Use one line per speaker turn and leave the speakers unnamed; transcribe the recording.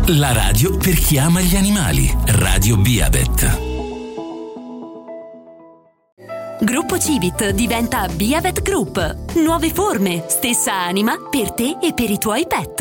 La radio per chi ama gli animali. Radio Biavet.
Gruppo Civit diventa Biavet Group. Nuove forme, stessa anima per te e per i tuoi pet.